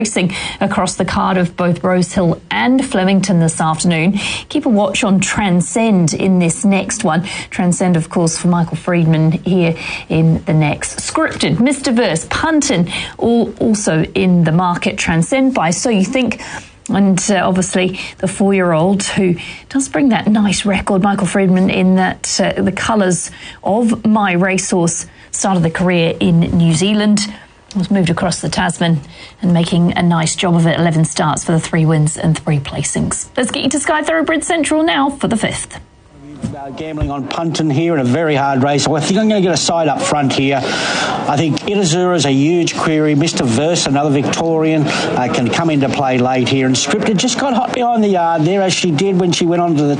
racing across the card of both Rosehill and Flemington this afternoon. Keep a watch on Transcend in this next one. Transcend, of course, for Michael Friedman here in the next. Scripted, Mr. Verse, Punton, all also in the market. Transcend by So You Think. And obviously the 4-year-old who does bring that nice record, Michael Friedman, in that the colours of My Racehorse started the career in New Zealand, was moved across the Tasman and making a nice job of it. 11 starts for the 3 wins and 3 placings. Let's get you to Sky Thoroughbred Central now for the 5th. Gambling on Punton here in a very hard race. I think I'm going to get a side up front here. I think Itazura is a huge query. Mr. Verse, another Victorian, can come into play late here. And Scripted just got hot behind the yard there, as she did when she went onto the